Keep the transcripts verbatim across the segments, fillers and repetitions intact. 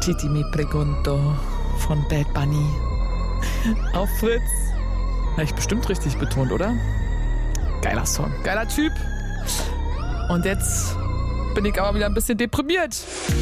Titi mi pregunto von Bad Bunny. Auf Fritz. Habe ich bestimmt richtig betont, oder? Geiler Song, geiler Typ. Und jetzt bin ich aber wieder ein bisschen deprimiert.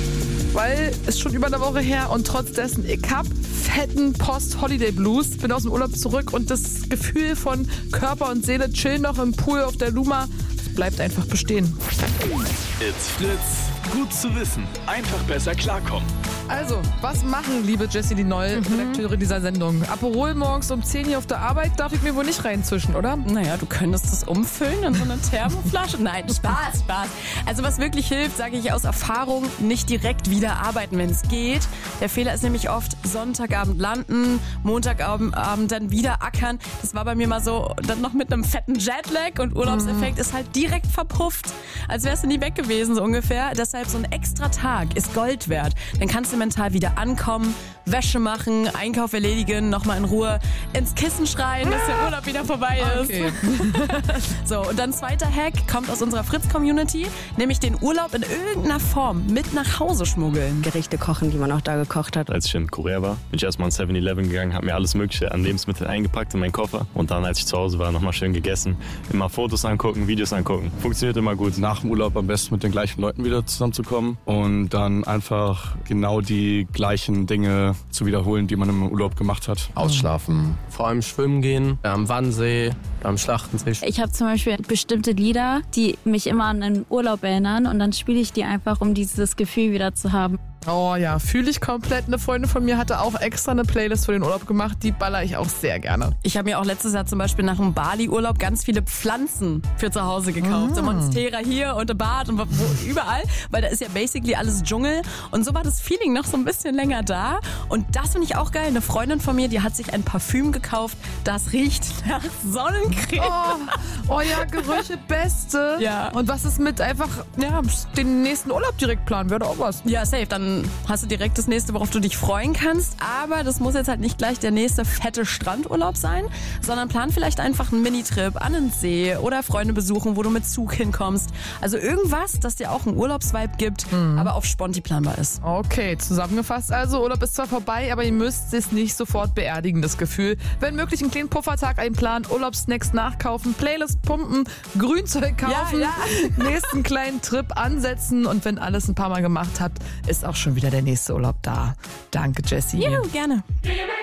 Weil es schon über eine Woche her und trotz dessen, ich hab fetten Post-Holiday-Blues. Bin aus dem Urlaub zurück und das Gefühl von Körper und Seele chillen noch im Pool auf der Luma, das bleibt einfach bestehen. It's Fritz. Gut zu wissen. Einfach besser klarkommen. Also, was machen, liebe Jessie, die neue mhm. Redakteurin dieser Sendung? Aperol morgens um zehn hier auf der Arbeit darf ich mir wohl nicht reinzwischen, oder? Naja, du könntest das umfüllen in so eine Thermoflasche. Nein, Spaß, Spaß. Also was wirklich hilft, sage ich aus Erfahrung, nicht direkt wieder arbeiten, wenn es geht. Der Fehler ist nämlich oft Sonntagabend landen, Montagabend dann wieder ackern. Das war bei mir mal so, dann noch mit einem fetten Jetlag und Urlaubseffekt mhm. ist halt direkt verpufft, als wärst du nie weg gewesen, so ungefähr. Deshalb so ein extra Tag ist Gold wert. Dann kannst du mental wieder ankommen, Wäsche machen, Einkauf erledigen, nochmal in Ruhe ins Kissen schreien, dass der Urlaub wieder vorbei ist. Okay. So, und dann zweiter Hack kommt aus unserer Fritz-Community, nämlich den Urlaub in irgendeiner Form mit nach Hause schmuggeln. Gerichte kochen, die man auch da gekocht hat. Als ich in Korea war, bin ich erstmal in seven eleven gegangen, habe mir alles Mögliche an Lebensmitteln eingepackt in meinen Koffer und dann, als ich zu Hause war, nochmal schön gegessen. Immer Fotos angucken, Videos angucken. Funktioniert immer gut. Nach dem Urlaub am besten mit den gleichen Leuten wieder zusammenzukommen und dann einfach genau die gleichen Dinge zu wiederholen, die man im Urlaub gemacht hat. Ausschlafen. Vor allem schwimmen gehen, am Wannsee, am Schlachtensee. Ich habe zum Beispiel bestimmte Lieder, die mich immer an den Urlaub erinnern und dann spiele ich die einfach, um dieses Gefühl wieder zu haben. Oh ja, fühle ich komplett. Eine Freundin von mir hatte auch extra eine Playlist für den Urlaub gemacht. Die baller ich auch sehr gerne. Ich habe mir auch letztes Jahr zum Beispiel nach einem Bali-Urlaub ganz viele Pflanzen für zu Hause gekauft. Mm. So Monstera hier und im Bad und wo, überall. Weil da ist ja basically alles Dschungel. Und so war das Feeling noch so ein bisschen länger da. Und das finde ich auch geil. Eine Freundin von mir, die hat sich ein Parfüm gekauft. Das riecht nach Sonnencreme. Oh, oh ja, Gerüche beste. Ja. Und was ist mit einfach ja, den nächsten Urlaub direkt planen? Wäre doch auch was. Ja, safe. Dann hast du direkt das nächste, worauf du dich freuen kannst. Aber das muss jetzt halt nicht gleich der nächste fette Strandurlaub sein, sondern plan vielleicht einfach einen Minitrip an den See oder Freunde besuchen, wo du mit Zug hinkommst. Also irgendwas, das dir auch einen Urlaubsvibe gibt, mhm. aber auf Sponti planbar ist. Okay, zusammengefasst also, Urlaub ist zwar vorbei, aber ihr müsst es nicht sofort beerdigen, das Gefühl. Wenn möglich einen kleinen Puffertag einplanen, Urlaubssnacks nachkaufen, Playlist pumpen, Grünzeug kaufen, ja, ja. nächsten kleinen Trip ansetzen und wenn alles ein paar Mal gemacht habt, ist auch schon wieder der nächste Urlaub da. Danke, Jessie. Juhu, gerne.